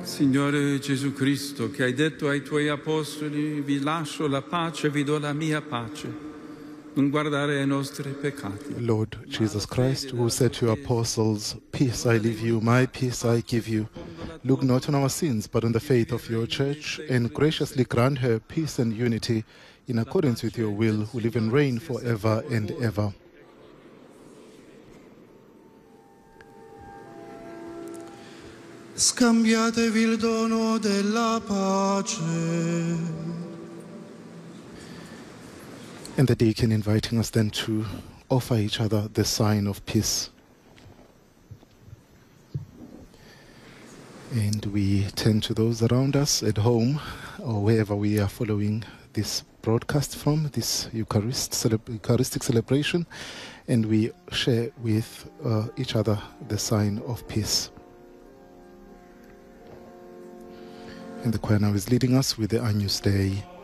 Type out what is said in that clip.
Signore Gesù Cristo, che hai detto ai tuoi apostoli, vi lascio la pace, vi do la mia pace, non guardare ai nostri peccati. Lord Jesus Christ, who said to your apostles, "Peace I leave you, my peace I give you," look not on our sins, but on the faith of your church, and graciously grant her peace and unity in accordance with your will, who live and reign forever and ever. Scambiatevi il dono della pace. And the deacon inviting us then to offer each other the sign of peace. And we turn to those around us at home or wherever we are following this broadcast from, this Eucharistic celebration, and we share with each other the sign of peace. And the choir now is leading us with the Agnus Dei.